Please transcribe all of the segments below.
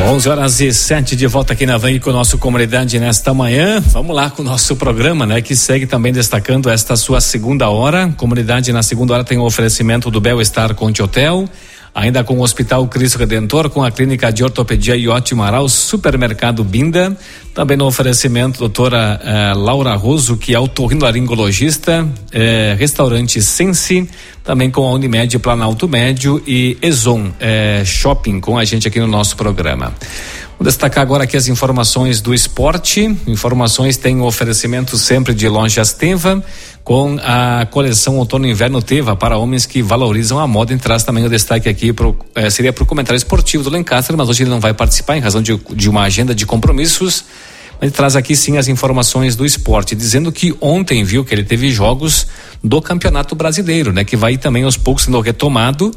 11h07 de volta aqui na Van com o nosso Comunidade nesta manhã. Vamos lá com o nosso programa, né? Que segue também destacando esta sua segunda hora. Comunidade na segunda hora tem o oferecimento do Bel-Estar Conte Hotel, ainda com o Hospital Cristo Redentor, com a Clínica de Ortopedia Iote Amaral, Supermercado Binda, também no oferecimento doutora Laura Roso, que é otorrinolaringologista, restaurante Sensi, também com a Unimed Planalto Médio e Exon Shopping com a gente aqui no nosso programa. Vou destacar agora aqui as informações do esporte. Informações tem o oferecimento sempre de Lojas Teva, com a coleção Outono e Inverno Teva para homens que valorizam a moda. E traz também o destaque aqui seria para o comentário esportivo do Lancaster, mas hoje ele não vai participar em razão de uma agenda de compromissos. Ele traz aqui sim as informações do esporte, dizendo que ontem viu que ele teve jogos do Campeonato Brasileiro, né? Que vai também aos poucos sendo retomado,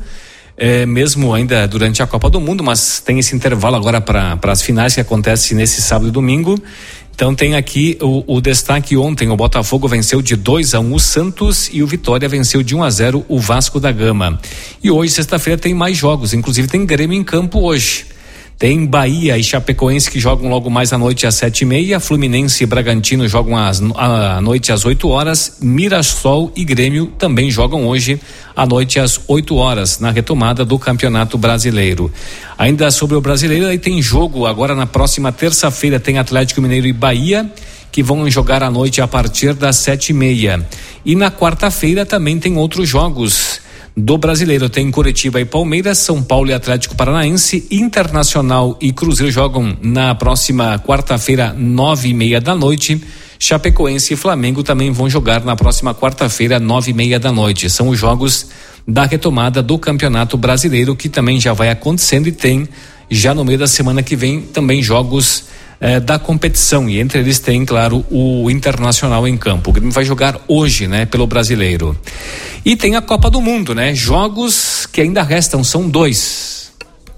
mesmo ainda durante a Copa do Mundo, mas tem esse intervalo agora para as finais que acontece nesse sábado e domingo. Então tem aqui o destaque: ontem o Botafogo venceu de 2-1 o Santos e o Vitória venceu de 1-0 o Vasco da Gama. E hoje, sexta-feira, tem mais jogos, inclusive tem Grêmio em campo hoje. Tem Bahia e Chapecoense que jogam logo mais à noite às 7h30, Fluminense e Bragantino jogam à noite às 8 horas, Mirassol e Grêmio também jogam hoje à noite às 8 horas, na retomada do Campeonato Brasileiro. Ainda sobre o Brasileiro, aí tem jogo agora na próxima terça-feira, tem Atlético Mineiro e Bahia, que vão jogar à noite a partir das 7h30. E na quarta-feira também tem outros jogos do Brasileiro. Tem Curitiba e Palmeiras, São Paulo e Atlético Paranaense, Internacional e Cruzeiro jogam na próxima quarta-feira, 9h30 da noite. Chapecoense e Flamengo também vão jogar na próxima quarta-feira, 9h30 da noite. São os jogos da retomada do Campeonato Brasileiro, que também já vai acontecendo, e tem já no meio da semana que vem também jogos da competição, e entre eles tem, claro, o Internacional em campo. O Grêmio vai jogar hoje, né, pelo Brasileiro. E tem a Copa do Mundo, né? Jogos que ainda restam, são 2.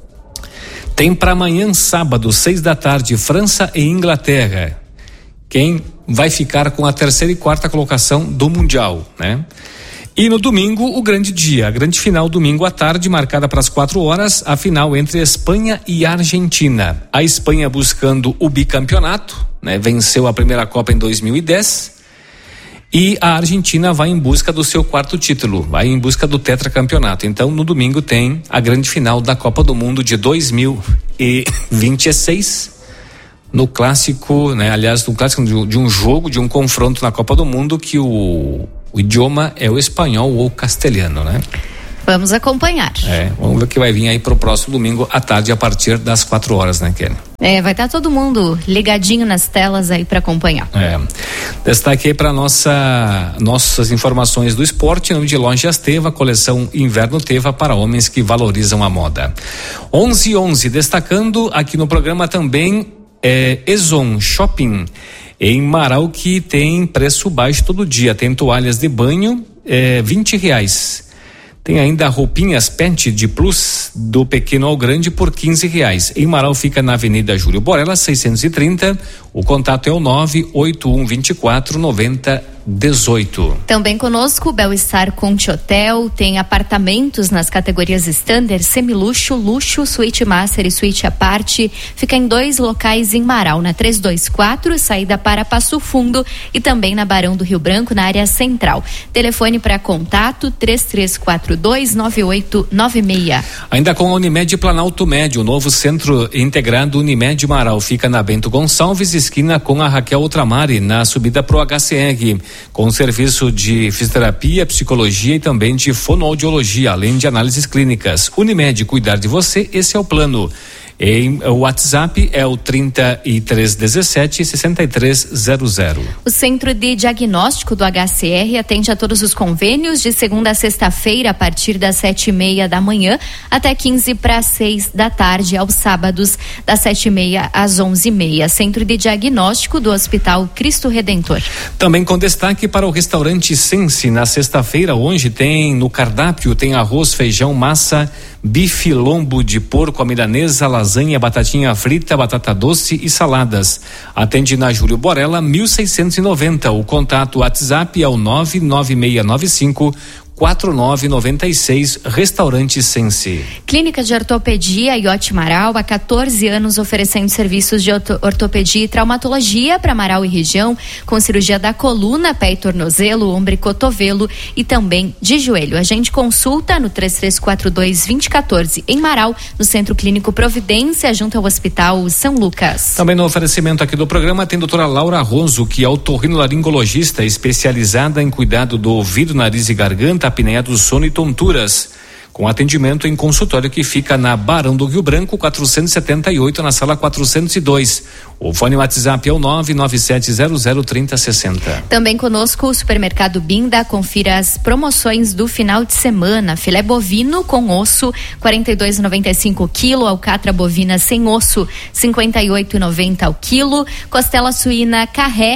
Tem para amanhã, sábado, 6 da tarde, França e Inglaterra. Quem vai ficar com a terceira e quarta colocação do Mundial, né? E no domingo, o grande dia, a grande final, domingo à tarde, marcada para as 4 horas, a final entre Espanha e Argentina. A Espanha buscando o bicampeonato, né? Venceu a primeira Copa em 2010, e a Argentina vai em busca do seu 4º título, vai em busca do tetracampeonato. Então, no domingo tem a grande final da Copa do Mundo de 2026, no clássico, né? Aliás, no clássico de um jogo, de um confronto na Copa do Mundo, que o idioma é o espanhol ou castelhano, né? Vamos acompanhar. Vamos ver o que vai vir aí pro próximo domingo à tarde, a partir das 4 horas, né, Kelly? Vai estar todo mundo ligadinho nas telas aí para acompanhar. Destaque aí para nossas informações do esporte, em nome de Lojas Teva, coleção Inverno Teva para homens que valorizam a moda. 11h11, destacando aqui no programa também Exon Shopping em Marau, que tem preço baixo todo dia. Tem toalhas de banho, R$20. Tem ainda roupinhas Pente de Plus do pequeno ao grande por R$15. Em Marau fica na Avenida Júlio Borella, 630. O contato é o 981249018. Também conosco o Bel-Estar Conte Hotel, tem apartamentos nas categorias Standard, Semiluxo, Luxo, Suíte Master e Suíte à parte. Fica em 2 locais em Marau, na 324, saída para Passo Fundo, e também na Barão do Rio Branco, na área central. Telefone para contato 33429896. Ainda com a Unimed Planalto Médio, o novo centro integrado Unimed Marau fica na Bento Gonçalves, esquina com a Raquel Ultramari, na subida pro HCR, com serviço de fisioterapia, psicologia e também de fonoaudiologia, além de análises clínicas. Unimed, cuidar de você, esse é o plano. O WhatsApp é o 3317-6300. O Centro de Diagnóstico do HCR atende a todos os convênios de segunda a sexta-feira, a partir das 7h30 da manhã até 15 para 6 da tarde, aos sábados das 7h30 às 11h30. Centro de Diagnóstico do Hospital Cristo Redentor. Também com destaque para o restaurante Sense, na sexta-feira, hoje tem no cardápio, tem arroz, feijão, massa, bife, lombo de porco, a milanesa, lasanha, batatinha frita, batata doce e saladas. Atende na Júlio Borella, 1690. O contato WhatsApp é o 99695 4996, Restaurante Sense. Clínica de Ortopedia Iote Marau, há 14 anos oferecendo serviços de ortopedia e traumatologia para Marau e região, com cirurgia da coluna, pé e tornozelo, ombro e cotovelo e também de joelho. A gente consulta no 3342-2014 em Marau, no Centro Clínico Providência, junto ao Hospital São Lucas. Também no oferecimento aqui do programa tem a doutora Laura Roso, que é otorrinolaringologista especializada em cuidado do ouvido, nariz e garganta, apneia do sono e tonturas, com atendimento em consultório que fica na Barão do Rio Branco 478, na sala 402. O fone WhatsApp é o 997003060. Também conosco o Supermercado Binda. Confira as promoções do final de semana. Filé bovino com osso, 42,95 quilo. Alcatra bovina sem osso, 58,90 ao quilo. Costela suína carré,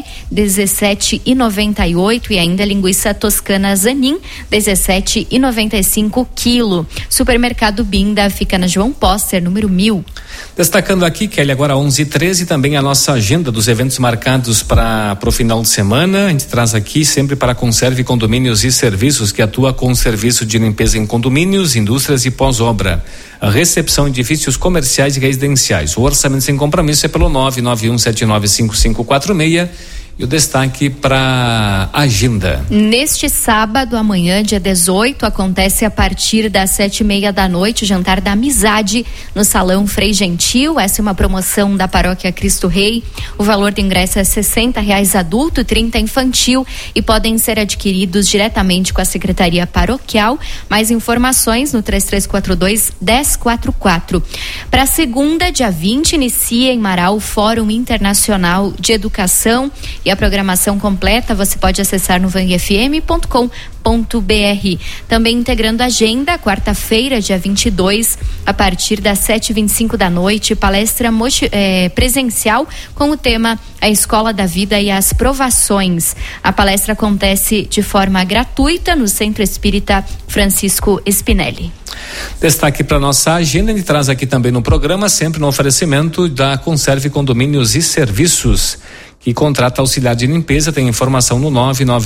17,98. E ainda linguiça toscana Zanin, 17,95 quilo. Supermercado Binda fica na João Póster, número 1000. Destacando aqui, Kelly, agora 11h13, também a nossa agenda dos eventos marcados para o final de semana. A gente traz aqui sempre para a Conserve Condomínios e Serviços, que atua com serviço de limpeza em condomínios, indústrias e pós-obra. A recepção de edifícios comerciais e residenciais. O orçamento sem compromisso é pelo 991795546. E o destaque para a agenda. Neste sábado, amanhã, dia 18, acontece a partir das 7:30 da noite, o Jantar da Amizade no Salão Frei Gentil. Essa é uma promoção da Paróquia Cristo Rei. O valor do ingresso é R$60 adulto, 30 infantil, e podem ser adquiridos diretamente com a Secretaria Paroquial. Mais informações no 3342-1044. Para segunda, dia 20, inicia em Marau o Fórum Internacional de Educação. E a programação completa você pode acessar no vangfm.com.br. Também integrando a agenda, quarta-feira, dia 22, a partir das 7h25 da noite, palestra presencial com o tema A Escola da Vida e as Provações. A palestra acontece de forma gratuita no Centro Espírita Francisco Spinelli. Destaque para nossa agenda, ele traz aqui também no programa, sempre no oferecimento da Conserve Condomínios e Serviços, que contrata auxiliar de limpeza. Tem informação no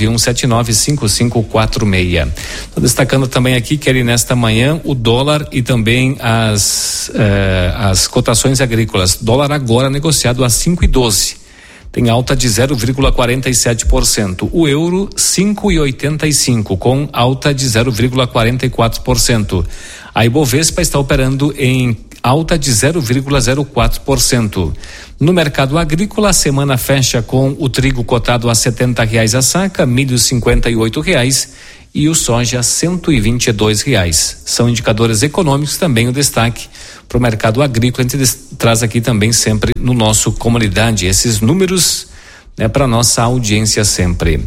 991795546. Estou destacando também aqui, Kelly, nesta manhã, o dólar e também as cotações agrícolas. Dólar agora negociado a 5,12. Tem alta de 0,47%. O euro 5,85, com alta de 0,44%. A Ibovespa está operando em alta de 0,04%. No mercado agrícola, a semana fecha com o trigo cotado a R$70 a saca, milho R$58 e o soja R$122. São indicadores econômicos, também o destaque para o mercado agrícola. A gente traz aqui também sempre no nosso Comunidade esses números, né, para nossa audiência sempre.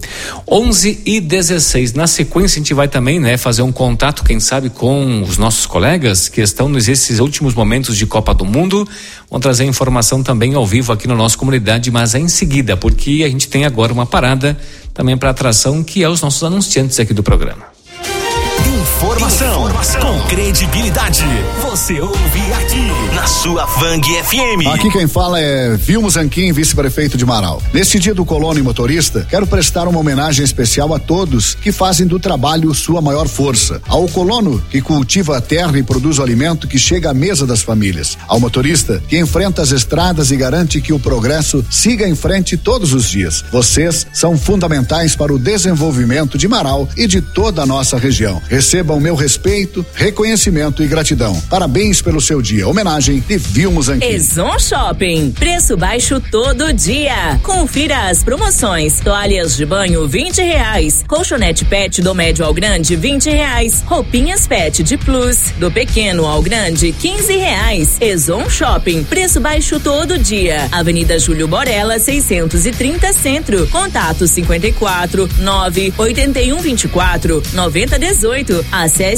11h16. Na sequência, a gente vai também, né, fazer um contato, quem sabe, com os nossos colegas que estão nesses últimos momentos de Copa do Mundo. Vamos trazer informação também ao vivo aqui no nosso Comunidade, mas é em seguida, porque a gente tem agora uma parada também para atração, que é os nossos anunciantes aqui do programa. Informação com credibilidade. Você ouve aqui na sua Vang FM. Aqui quem fala é Vilmo Zanquim, vice-prefeito de Marau. Neste dia do colono e motorista, quero prestar uma homenagem especial a todos que fazem do trabalho sua maior força. Ao colono, que cultiva a terra e produz o alimento que chega à mesa das famílias. Ao motorista, que enfrenta as estradas e garante que o progresso siga em frente todos os dias. Vocês são fundamentais para o desenvolvimento de Marau e de toda a nossa região. Recebam meu respeito, reconhecimento e gratidão. Parabéns pelo seu dia. Homenagem de Vilmo Zanquim. Exon Shopping, preço baixo todo dia. Confira as promoções: toalhas de banho R$20, colchonete pet do médio ao grande R$20, roupinhas pet de plus do pequeno ao grande R$15. Exon Shopping, preço baixo todo dia. Avenida Júlio Borella 630 Centro. Contato 54 98124 9018. Acesse o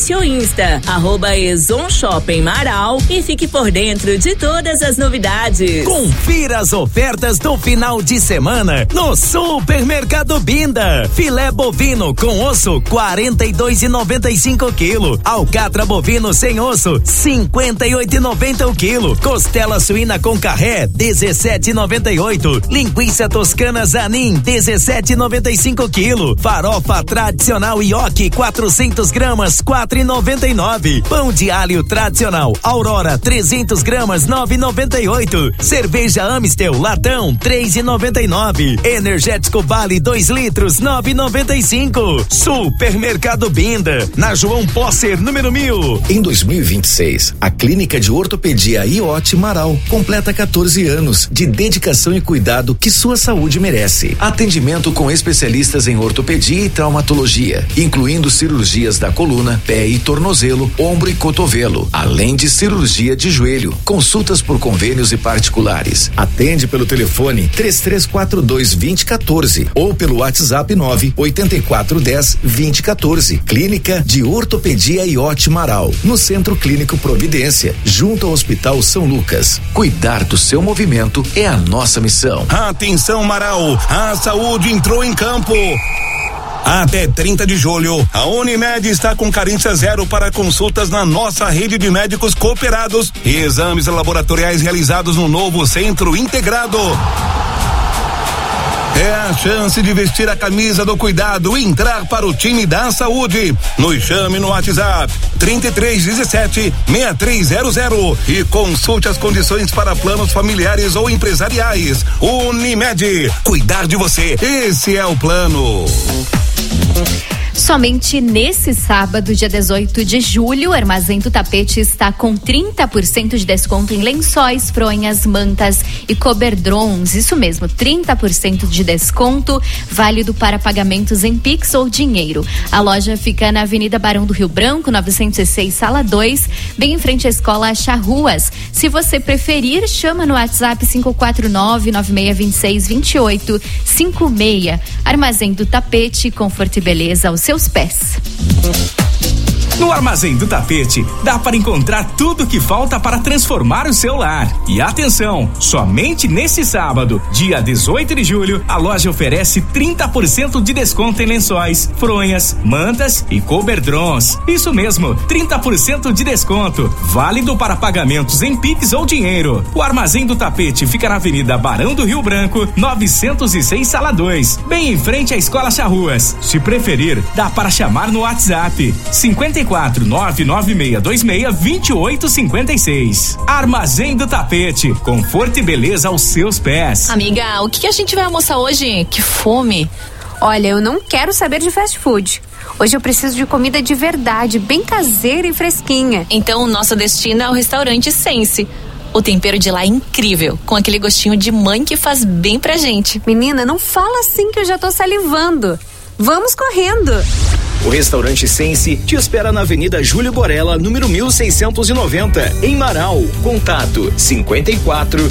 Insta, @EzonShopping Marau e fique por dentro de todas as novidades. Confira as ofertas do final de semana no Supermercado Binda. Filé bovino com osso 42,95 kg. Alcatra bovino sem osso 58,90 o quilo. Costela suína com carré 17,98. Linguiça toscana Zanin 17,95 kg. Farofa tradicional Ioki 400 gramas 4,99. Pão de alho tradicional Aurora 300 gramas 9,98. Cerveja Amistel latão 3,99. Energético Vale 2 litros 9,95. Supermercado Binda, na João Posser, número 1000. Em 2026, a Clínica de Ortopedia IOT Marau completa 14 anos de dedicação e cuidado que sua saúde merece. Atendimento com especialistas em ortopedia e traumatologia, incluindo cirurgias da coluna, pé e tornozelo, ombro e cotovelo, além de cirurgia de joelho. Consultas por convênios e particulares. Atende pelo telefone 3342-2014 ou pelo WhatsApp 98410-2014. Clínica de Ortopedia IOT Marau, no Centro Clínico Providência, junto ao Hospital São Lucas. Cuidar do seu movimento é a nossa missão. Atenção, Marau, a saúde entrou em campo. Até 30 de julho, a Unimed está com carência zero para consultas na nossa rede de médicos cooperados e exames laboratoriais realizados no novo Centro Integrado. É a chance de vestir a camisa do cuidado e entrar para o time da saúde. Nos chame no WhatsApp 3317-6300 e consulte as condições para planos familiares ou empresariais. Unimed, cuidar de você, esse é o plano. Somente nesse sábado, dia 18 de julho, o Armazém do Tapete está com 30% de desconto em lençóis, fronhas, mantas e coberdrons. Isso mesmo, 30% de desconto, válido para pagamentos em Pix ou dinheiro. A loja fica na Avenida Barão do Rio Branco, 906, sala 2, bem em frente à Escola Charruas. Se você preferir, chama no WhatsApp 549-9626-2856. Armazém do Tapete, conforto e beleza aos seus pés. No Armazém do Tapete, dá para encontrar tudo que falta para transformar o seu lar. E atenção, somente nesse sábado, dia 18 de julho, a loja oferece 30% de desconto em lençóis, fronhas, mantas e coberdrons. Isso mesmo, 30% de desconto, válido para pagamentos em Pix ou dinheiro. O Armazém do Tapete fica na Avenida Barão do Rio Branco, 906, sala 2, bem em frente à Escola Charruas. Se preferir, dá para chamar no WhatsApp 54996262856. Armazém do Tapete, conforto e beleza aos seus pés. Amiga, o que a gente vai almoçar hoje? Que fome! Olha, eu não quero saber de fast food. Hoje eu preciso de comida de verdade, bem caseira e fresquinha. Então o nosso destino é o restaurante Sense. O tempero de lá é incrível, com aquele gostinho de mãe que faz bem pra gente. Menina, não fala assim que eu já tô salivando. Vamos correndo! O restaurante Sense te espera na Avenida Júlio Borella, número 1690, em Marau. Contato 54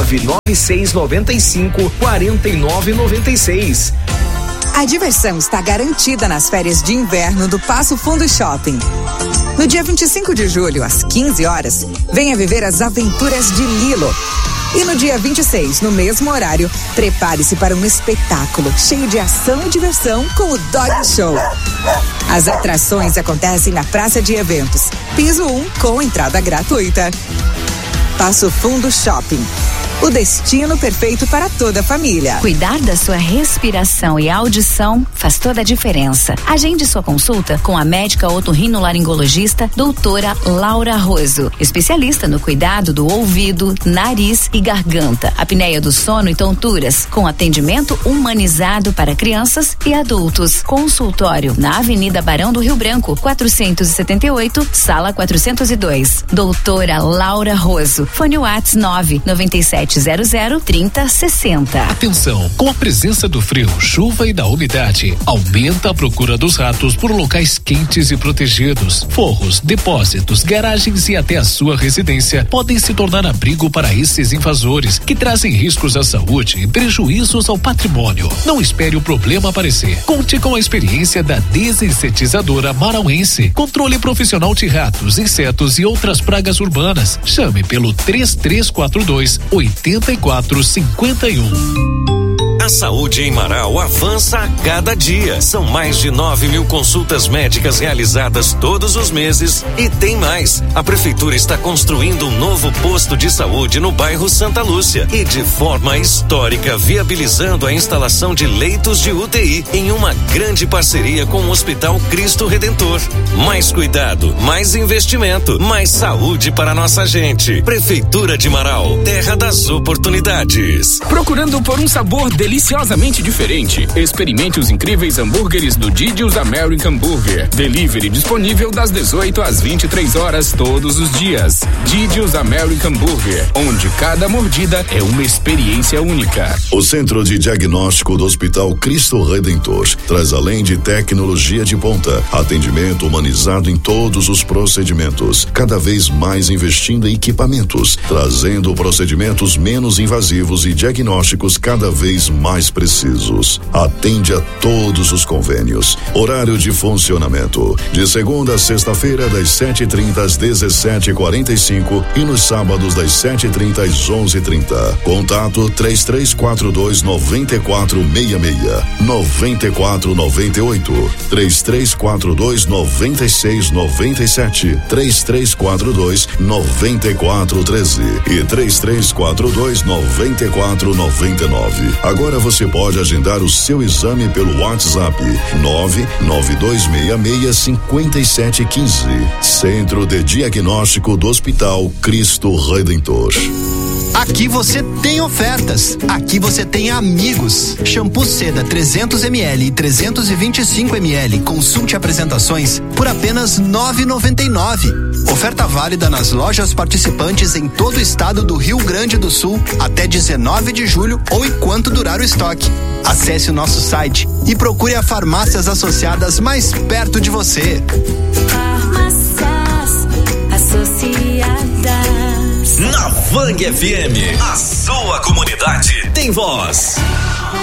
99695 4996. A diversão está garantida nas férias de inverno do Passo Fundo Shopping. No dia 25 de julho, às 15 horas, venha viver as aventuras de Lilo. E no dia 26, no mesmo horário, prepare-se para um espetáculo cheio de ação e diversão com o Dog Show. As atrações acontecem na Praça de Eventos, piso 1, com entrada gratuita. Passo Fundo Shopping. O destino perfeito para toda a família. Cuidar da sua respiração e audição faz toda a diferença. Agende sua consulta com a médica otorrinolaringologista doutora Laura Roso, especialista no cuidado do ouvido, nariz e garganta, apneia do sono e tonturas, com atendimento humanizado para crianças e adultos. Consultório na Avenida Barão do Rio Branco, 478, sala 402. Doutora Laura Roso. Fone WhatsApp 997 3700-3060. Atenção, com a presença do frio, chuva e da umidade, aumenta a procura dos ratos por locais quentes e protegidos. Forros, depósitos, garagens e até a sua residência podem se tornar abrigo para esses invasores que trazem riscos à saúde e prejuízos ao patrimônio. Não espere o problema aparecer. Conte com a experiência da desinsetizadora marauense. Controle profissional de ratos, insetos e outras pragas urbanas. Chame pelo 3342-8451. A saúde em Marau avança a cada dia. São mais de 9.000 consultas médicas realizadas todos os meses e tem mais. A prefeitura está construindo um novo posto de saúde no bairro Santa Lúcia e de forma histórica viabilizando a instalação de leitos de UTI em uma grande parceria com o Hospital Cristo Redentor. Mais cuidado, mais investimento, mais saúde para nossa gente. Prefeitura de Marau, terra das oportunidades. Procurando por um sabor deliciosamente diferente? Experimente os incríveis hambúrgueres do Didi's American Burger. Delivery disponível das 18 às 23 horas todos os dias. Didi's American Burger, onde cada mordida é uma experiência única. O Centro de Diagnóstico do Hospital Cristo Redentor traz, além de tecnologia de ponta, atendimento humanizado em todos os procedimentos, cada vez mais investindo em equipamentos, trazendo procedimentos menos invasivos e diagnósticos cada vez mais precisos. Atende a todos os convênios. Horário de funcionamento: de segunda a sexta-feira, das 7h30 às 17h45 e nos sábados das 7h30 às 11h30. Contato 3342-9466, 9498, 3342-9697, 3342-9413 e 3342-9499. Agora você pode agendar o seu exame pelo WhatsApp 992665715. Centro de Diagnóstico do Hospital Cristo Redentor. Aqui você tem ofertas. Aqui você tem amigos. Shampoo Seda 300ml e 325ml. Consulte apresentações por apenas R$ 9,99. Oferta válida nas lojas participantes em todo o estado do Rio Grande do Sul até 19 de julho ou enquanto durar o estoque. Acesse o nosso site e procure a farmácias associadas mais perto de você. Farmácias Associadas. Na Vang FM, a sua comunidade tem voz.